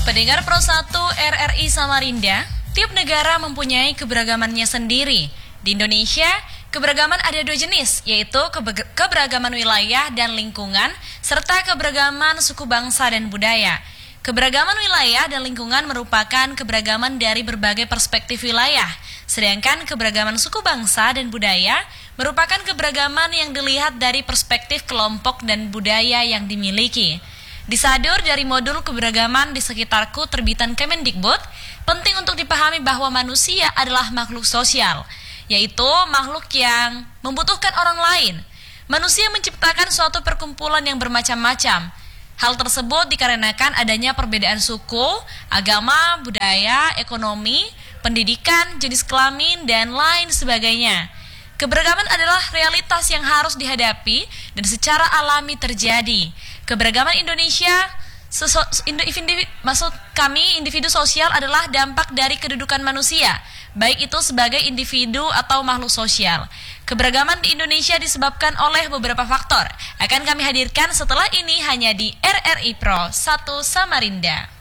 Pendengar Pro 1 RRI Samarinda, tiap negara mempunyai keberagamannya sendiri. Di Indonesia, keberagaman ada dua jenis, yaitu keberagaman wilayah dan lingkungan, serta keberagaman suku bangsa dan budaya. Keberagaman wilayah dan lingkungan merupakan keberagaman dari berbagai perspektif wilayah, sedangkan keberagaman suku bangsa dan budaya merupakan keberagaman yang dilihat dari perspektif kelompok dan budaya yang dimiliki. Disadur dari modul keberagaman di sekitarku terbitan Kemendikbud, penting untuk dipahami bahwa manusia adalah makhluk sosial, yaitu makhluk yang membutuhkan orang lain. Manusia menciptakan suatu perkumpulan yang bermacam-macam. Hal tersebut dikarenakan adanya perbedaan suku, agama, budaya, ekonomi, pendidikan, jenis kelamin, dan lain sebagainya. Keberagaman adalah realitas yang harus dihadapi dan secara alami terjadi. Keberagaman Indonesia, individu sosial adalah dampak dari kedudukan manusia, baik itu sebagai individu atau makhluk sosial. Keberagaman di Indonesia disebabkan oleh beberapa faktor. Akan kami hadirkan setelah ini hanya di RRI Pro 1 Samarinda.